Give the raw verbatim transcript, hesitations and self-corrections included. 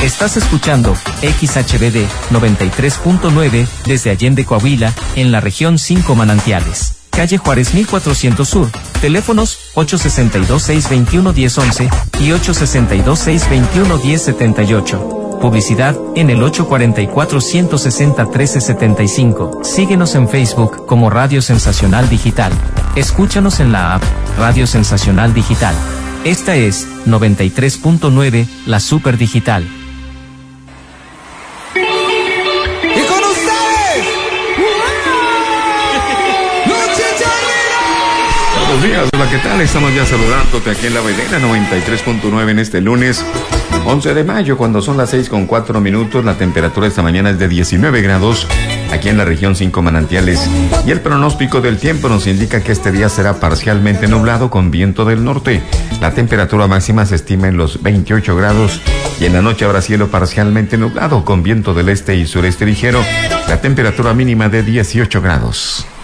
Estás escuchando X H B D noventa y tres punto nueve desde Allende, Coahuila, en la región cinco Manantiales. Calle Juárez mil cuatrocientos Sur. Teléfonos ocho seis dos, seis dos uno, uno cero once y ocho seis dos, seis dos uno, uno cero siete ocho. Publicidad en el ocho cuatro cuatro, uno seis cero, uno tres siete cinco. Síguenos en Facebook como Radio Sensacional Digital. Escúchanos en la app Radio Sensacional Digital. Esta es noventa y tres punto nueve, la Super Digital. Buenos días, hola, ¿qué tal? Estamos ya saludándote aquí en la Vedena noventa y tres punto nueve en este lunes once de mayo, cuando son las seis con cuatro minutos. La temperatura esta mañana es de diecinueve grados aquí en la región cinco Manantiales, y el pronóstico del tiempo nos indica que este día será parcialmente nublado con viento del norte. La temperatura máxima se estima en los veintiocho grados, y en la noche habrá cielo parcialmente nublado con viento del este y sureste ligero. La temperatura mínima de dieciocho grados.